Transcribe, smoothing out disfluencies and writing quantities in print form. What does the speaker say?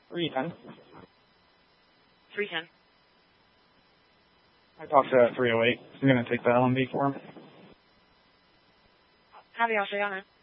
310. 310. I talked to 308. I'm going to take the LMB for him. Copy, I'll show you on it.